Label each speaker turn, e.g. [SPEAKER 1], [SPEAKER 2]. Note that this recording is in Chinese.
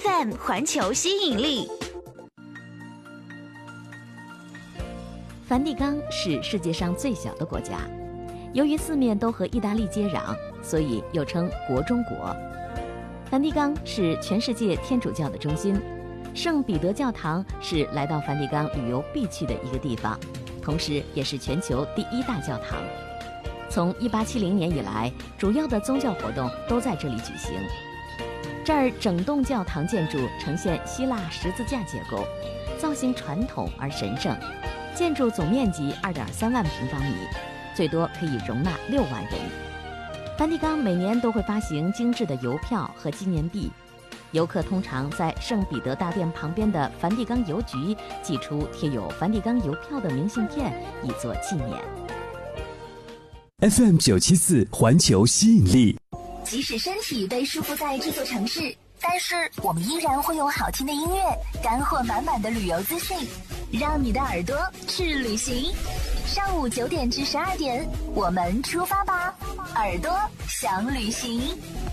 [SPEAKER 1] FM 环球吸引力。
[SPEAKER 2] 梵蒂冈是世界上最小的国家，由于四面都和意大利接壤，所以又称国中国。梵蒂冈是全世界天主教的中心，圣彼得教堂是来到梵蒂冈旅游必去的一个地方，同时也是全球第1大教堂。从1870年以来，主要的宗教活动都在这里举行。这儿整栋教堂建筑呈现希腊十字架结构，造型传统而神圣。建筑总面积2.3万平方米，最多可以容纳6万人。梵蒂冈每年都会发行精致的邮票和纪念币，游客通常在圣彼得大殿旁边的梵蒂冈邮局寄出贴有梵蒂冈邮票的明信片，以作纪念。
[SPEAKER 3] FM 974环球吸引力。
[SPEAKER 4] 即使身体被束缚在这座城市，但是我们依然会用好听的音乐，干货满满的旅游资讯，让你的耳朵去旅行。上午9点至12点，我们出发吧，耳朵想旅行。